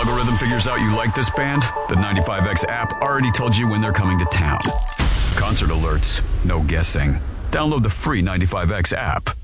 algorithm figures out you like this band, the 95X app already told you when they're coming to town. Concert alerts, no guessing. Download the free 95X app.